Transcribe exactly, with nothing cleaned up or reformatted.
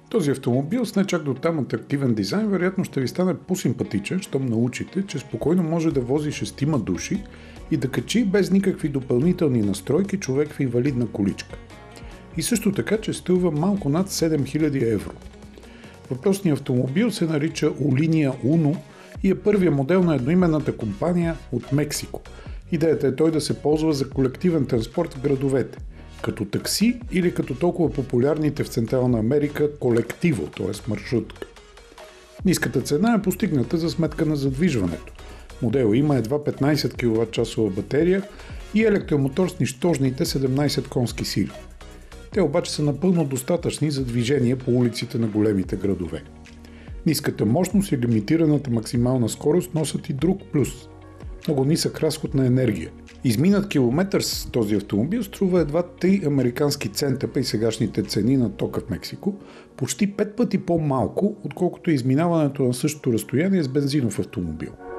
Този автомобил с не чак до там атрактивен дизайн вероятно ще ви стане по-симпатичен, щом научите, че спокойно може да вози шестима души и да качи без никакви допълнителни настройки човек в инвалидна количка. И също така, че струва малко над седем хиляди евро. Въпросният автомобил се нарича Olinia Uno и е първият модел на едноименната компания от Мексико. Идеята е той да се ползва за колективен транспорт в градовете, като такси или като толкова популярните в Централна Америка колективо, т.е. маршрутка. Ниската цена е постигната за сметка на задвижването. Моделът има едва петнайсет киловатчасова батерия и електромотор с нищожните седемнайсет конски сили. Те обаче са напълно достатъчни за движение по улиците на големите градове. Ниската мощност и лимитираната максимална скорост носят и друг плюс – много нисък разход на енергия. Изминат километър с този автомобил струва едва три американски цента при сегашните цени на тока в Мексико, почти пет пъти по-малко, отколкото изминаването на същото разстояние с бензинов автомобил.